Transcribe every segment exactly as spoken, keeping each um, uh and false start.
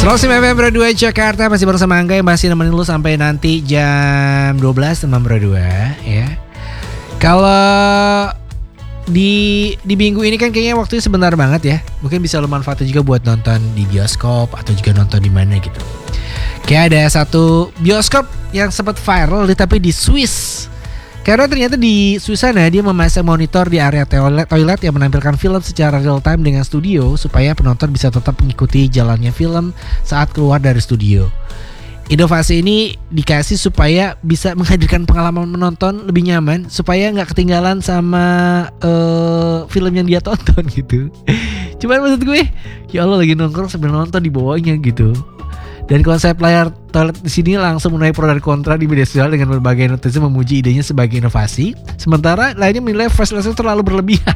Selalu F M Bro dua Jakarta, masih bersama Angga yang masih nemenin lu sampai nanti jam dua belas teman Bro dua ya. Kalau di di minggu ini kan kayaknya waktunya sebentar banget ya. Mungkin bisa lu manfaatin juga buat nonton di bioskop atau juga nonton di mana gitu. Kayak ada satu bioskop yang sempat viral tapi di Swiss. Karena ternyata di Swiss sana dia memasang monitor di area toilet, toilet yang menampilkan film secara real time dengan studio supaya penonton bisa tetap mengikuti jalannya film saat keluar dari studio. Inovasi ini dikasih supaya bisa menghadirkan pengalaman menonton lebih nyaman, supaya nggak ketinggalan sama uh, film yang dia tonton gitu. Cuman maksud gue, ya Allah lagi nongkrong sambil nonton di bawahnya gitu. Dan konsep layar toilet di sini langsung menuai pro dan kontra di media sosial dengan berbagai netizen memuji idenya sebagai inovasi, sementara lainnya menilai fasilitasnya terlalu berlebihan.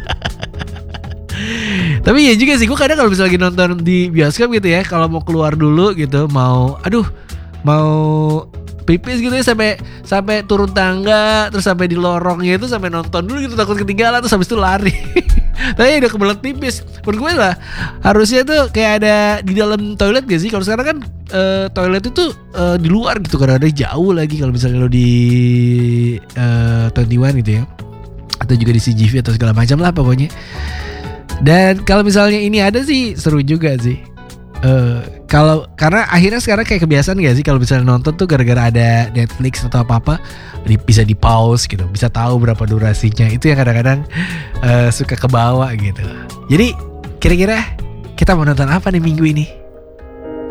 Tapi ya juga sih, gue kadang kalau misalnya lagi nonton di bioskop gitu ya, kalau mau keluar dulu gitu, mau aduh mau pipis gitu ya, sampai sampai turun tangga, terus sampai di lorongnya itu sampai nonton dulu gitu, takut ketinggalan, terus habis itu lari. Tapi udah kebelet pipis. Menurut gue lah harusnya tuh kayak ada di dalam toilet gak sih? Kalau sekarang kan uh, toilet itu uh, di luar gitu, karena ada jauh lagi kalau misalnya lo di uh, dua puluh satu gitu ya, atau juga di C G V atau segala macam lah pokoknya. Dan kalau misalnya ini ada sih seru juga sih. Uh, kalau karena akhirnya sekarang kayak kebiasaan gak sih kalau misalnya nonton tuh gara-gara ada Netflix atau apa-apa di, bisa di pause gitu, bisa tahu berapa durasinya. Itu yang kadang-kadang uh, suka kebawa gitu. Jadi kira-kira kita mau nonton apa nih minggu ini?